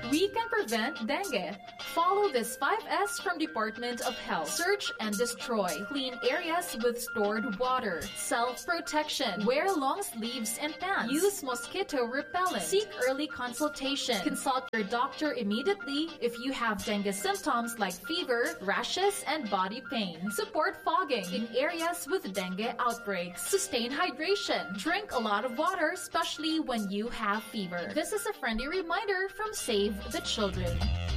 We can prevent dengue. Follow this 5S from Department of Health. Search and destroy. Clean areas with stored water. Self-protection. Wear long sleeves and pants. Use mosquito repellent. Seek early consultation. Consult your doctor immediately if you have dengue symptoms like fever, rashes, and body pain. Support fogging in areas with dengue outbreaks. Sustain hydration. Drink a lot of water, especially when you have fever. This is a friendly reminder from Save the Children.